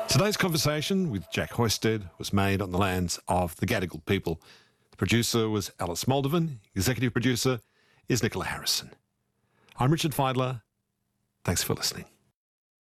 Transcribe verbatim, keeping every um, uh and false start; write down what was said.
Today's conversation with Jack Hoysted was made on the lands of the Gadigal people. The producer was Alice Moldovan. Executive producer is Nicola Harrison. I'm Richard Feidler. Thanks for listening.